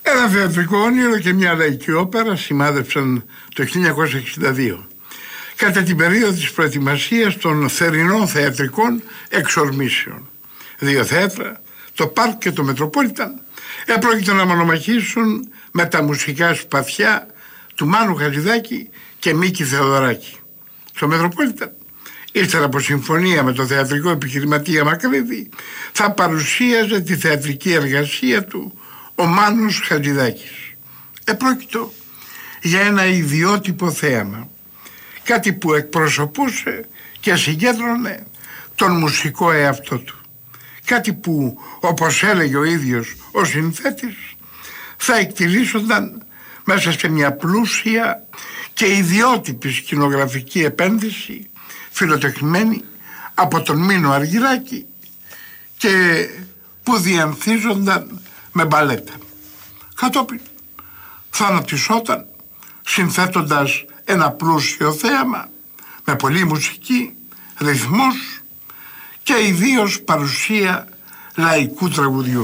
Ένα θεατρικό όνειρο και μια λαϊκή όπερα σημάδεψαν το 1962 κατά την περίοδο της προετοιμασίας των θερινών θεατρικών εξορμήσεων. 2 θέατρα, το Πάρκ και το Μετροπόλιταν, επρόκειτο να μονομαχήσουν με τα μουσικά σπαθιά του Μάνου Χατζηδάκη και Μίκη Θεοδωράκη. Στο Μετροπόλιταν, ύστερα από συμφωνία με το θεατρικό επιχειρηματία Μακρύδη, θα παρουσίαζε τη θεατρική εργασία του ο Μάνος Χατζηδάκης. Επρόκειτο για ένα ιδιότυπο θέαμα, κάτι που εκπροσωπούσε και συγκέντρωνε τον μουσικό εαυτό του. Κάτι που, όπως έλεγε ο ίδιος ο συνθέτης, θα εκτιλήσονταν μέσα σε μια πλούσια και ιδιότυπη σκηνογραφική επένδυση, φιλοτεχνημένη από τον Μίνο Αργυράκη και που διανθίζονταν με μπαλέτα. Κατόπιν θα αναπτυσσόταν συνθέτοντας ένα πλούσιο θέαμα με πολλή μουσική, ρυθμός και ιδίως παρουσία λαϊκού τραγουδιού.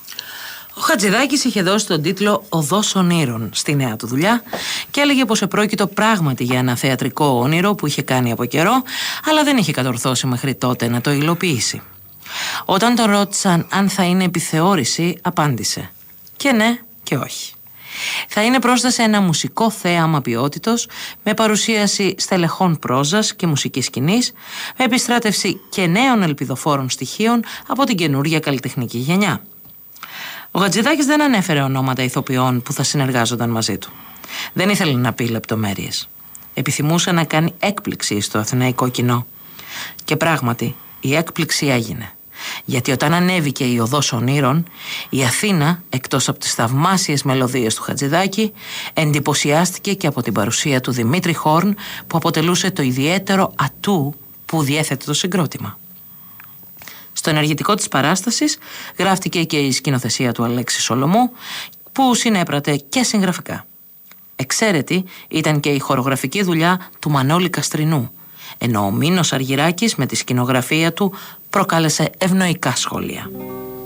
Ο Χατζηδάκης είχε δώσει τον τίτλο «Οδός Ονείρων» στη νέα του δουλειά και έλεγε πως επρόκειτο πράγματι για ένα θεατρικό όνειρο που είχε κάνει από καιρό, αλλά δεν είχε κατορθώσει μέχρι τότε να το υλοποιήσει. Όταν τον ρώτησαν αν θα είναι επιθεώρηση, απάντησε και ναι και όχι. Θα είναι πρόσθεσε ένα μουσικό θέαμα ποιότητος με παρουσίαση στελεχών πρόζας και μουσικής σκηνής, με επιστράτευση και νέων ελπιδοφόρων στοιχείων από την καινούργια καλλιτεχνική γενιά. Ο Χατζηδάκης δεν ανέφερε ονόματα ηθοποιών που θα συνεργάζονταν μαζί του. Δεν ήθελε να πει λεπτομέρειες. Επιθυμούσε να κάνει έκπληξη στο αθηναϊκό κοινό. Και πράγματι η έκπληξη έγινε. Γιατί όταν ανέβηκε η Οδός Ονείρων, η Αθήνα, εκτός από τις θαυμάσιες μελωδίες του Χατζηδάκη, εντυπωσιάστηκε και από την παρουσία του Δημήτρη Χόρν, που αποτελούσε το ιδιαίτερο ατού που διέθετε το συγκρότημα. Στο ενεργητικό της παράστασης γράφτηκε και η σκηνοθεσία του Αλέξη Σολομού, που συνέπρατε και συγγραφικά. Εξαίρετη ήταν και η χορογραφική δουλειά του Μανώλη Καστρινού, ενώ ο Μίνος Αργυράκης με τη σκηνογραφία του προκάλεσε ευνοϊκά σχόλια.